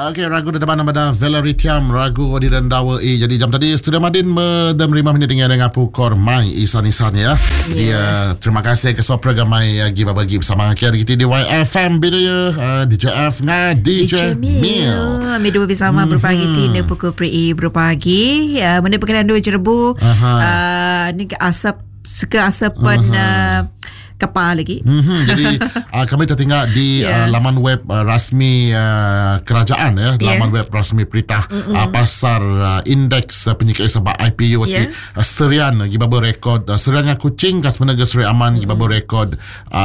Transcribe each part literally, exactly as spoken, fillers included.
Okey, ragu di depan nama Valerie Tiam, ragu di dan dawa e. Jadi jam tadi Studio Madin medem lima minit dengan dengan pukor mai isan-isan ya. Jadi yeah. uh, terima kasih ke so program mai uh, giba bagi bersama kita di Y F M bidaya uh, D J F nga D J Mil. Kami dua bersama mm-hmm. berpagi tina pukul pri berpagi. Uh, mana perkenan dua Jerebu. Uh, ni ke asap suka asapan uh, kapal lagi. Mm-hmm. Jadi uh, kami tertinggal di yeah. uh, laman web uh, rasmi uh, kerajaan ya, yeah. laman web rasmi Peritah uh, pasar uh, indeks uh, penyikai sebab I P U yeah. uh, serian gibabo rekod uh, serian nga kucing kas menaga Seri Aman mm-hmm. gibabo rekod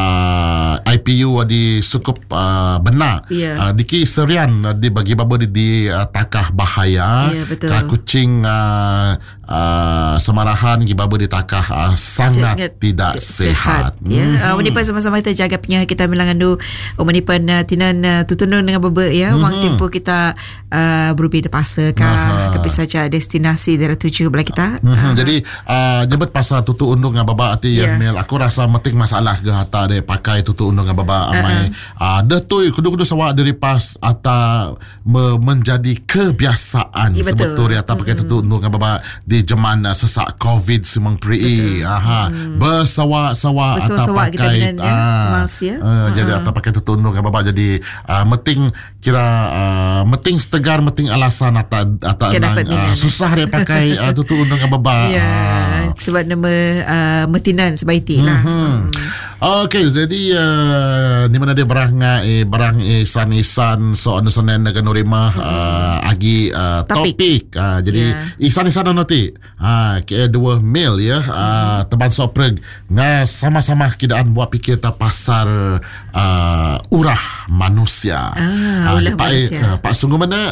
uh, I P U di sukup uh, benar yeah. uh, diki serian uh, di bagi babo di, di uh, takah bahaya yeah, ka kucing uh, uh, semarahan gibabo di takah uh, sangat Jangat tidak sehat, sehat. Ya. Mm-hmm. Uh, Menipan sama-sama kita jaga penyah kita bilangan du menipan uh, tinan uh, tutunun dengan bebe ya. Mm-hmm. Wang tempoh kita uh, berubi de pasa ka kepi saja destinasi daerah tuju belah kita. Mm-hmm. Uh-huh. Jadi uh, jebet pasal tutu undung dengan baba ati yeah. Mil aku rasa metik masalah ke hata de pakai tutu undung dengan baba amai. Ah uh, de tu kudu-kudu sawa dari pas ata me, menjadi kebiasaan yeah, sebetulnya ata pakai mm-hmm. tutu undung dengan baba di zaman uh, sesak COVID semang pri. Aha. Mm. Bersawa-sawa ata pakai kita dengan ah, mas ya. Uh, jadi atau pakai tutu undung baba jadi uh, meting kira uh, meting setegar meting alasan atau atau uh, susah dia pakai uh, tutu undung baba. Ya, uh. sebab nama uh, metinan sebaiti lah. Mm-hmm. Hmm. Okey, jadi uh, di mana dia barang eh barang eh isan-isan so anu senen dengan norima uh, agi uh, topik, topik. Uh, jadi yeah. isan-isan nanti ah uh, ke dua mil ya uh, teman sopreg nga sama-sama kidaan buat fikir ta pasar uh, urah manusia. Ah, uh, Pak uh, Pak sungguh mana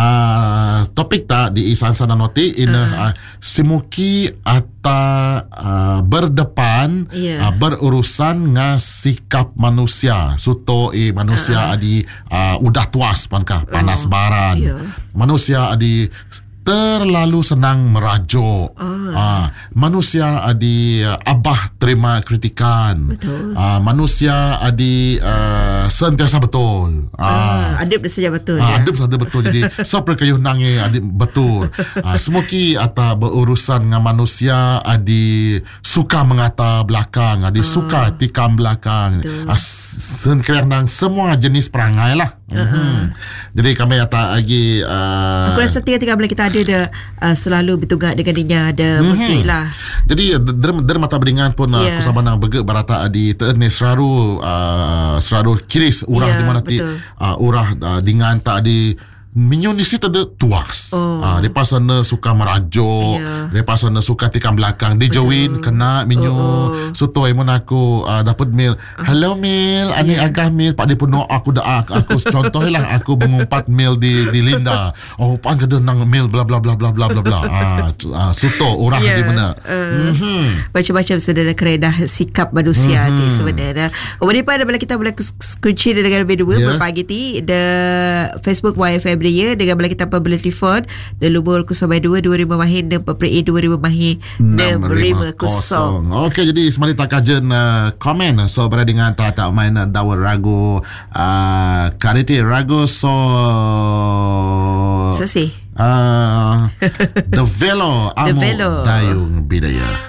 uh, topik tak di isan-isan nanti in uh. uh, simuki ata uh, berdepan yeah. uh, berurusan nga sikap manusia suto eh manusia uh. adi uh, udah tuas pankah panas oh. baran yeah. manusia adi terlalu senang merajuk. Oh. Uh, manusia adi uh, abah terima kritikan. Betul. Uh, manusia adi uh, sentiasa betul. Uh, uh, adib saja betul. Uh, ya? Adib saja betul. Jadi siapa kayuh nangi adib betul. Uh, semuki ata berurusan dengan manusia adi suka mengata belakang, adi oh. suka tikam belakang. Uh, sen nang semua jenis perangai lah. Uh-huh. Mm-hmm. Jadi kami ata lagi uh, aku rasa tiga-tiga bila kita ada ada uh, selalu bertugak dengan dia ada mm-hmm. motif lah. Jadi der, der mata beringan pun yeah. aku sabanang begek barata di teene seraru uh, seraru kiris urah yeah, di mana ti uh, urah uh, dengan tak di minyon di situ ada tuas. Oh. Ah, dia pasal na suka merajuk, yeah. dia pasal na suka tikam belakang. Dia join kena minyo. Oh. So tu imun aku uh, dapat mail. Hello Mil, ani yeah. agah Mil. Pak dia pun no aku dah aku contohlah aku mengumpat mail di di Linda. Oh pan kada nang mail bla bla bla bla bla bla bla. Ah, ah suto orang yeah. di mana. Uh, mm-hmm. Macam-macam sudah ada keredah sikap manusia mm-hmm. ti sebenarnya. Oh daripada bila kita boleh kunci dengan lebih dua yeah. berpagi ti the Facebook Y F M dia dengan bila kita pembeli telefon the lubur kusamai dua dua ribu mahin dan pepri dua ribu mahin dan berima kosong. Okey, jadi semari tak kajen uh, komen so berada dengan tak tak main uh, dawar ragu uh, kariti ragu so so si uh, the velo amo the velo dayung bidaya.